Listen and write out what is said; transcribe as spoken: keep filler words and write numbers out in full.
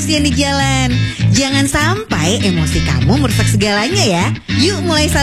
emosian di jalan. Jangan sampai emosi kamu merusak segalanya ya. Yuk mulai